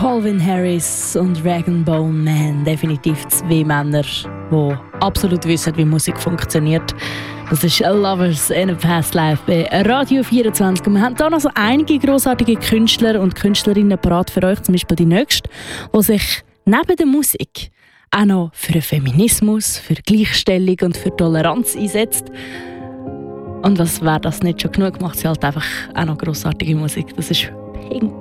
Calvin Harris und Rag & Bone Man. Definitiv zwei Männer, die absolut wissen, wie Musik funktioniert. Das ist Lovers in a Past Life bei Radio 24. Wir haben hier noch so einige grossartige Künstler und Künstlerinnen parat für euch. Zum Beispiel die nächste, die sich neben der Musik auch noch für den Feminismus, für Gleichstellung und für Toleranz einsetzt. Und was wäre das nicht schon genug, macht sie halt einfach auch noch grossartige Musik. Das ist Pink.